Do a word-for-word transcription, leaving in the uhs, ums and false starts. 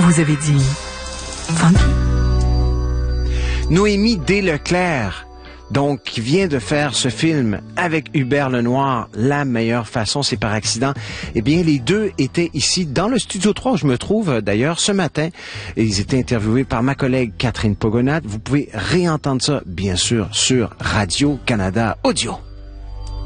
Vous avez dit funky? Noémie Desleclerc, donc, qui vient de faire ce film avec Hubert Lenoir, La meilleure façon, c'est par accident. Eh bien, les deux étaient ici dans le Studio trois, où je me trouve d'ailleurs ce matin. Et ils étaient interviewés par ma collègue Catherine Pogonat. Vous pouvez réentendre ça, bien sûr, sur Radio-Canada Audio.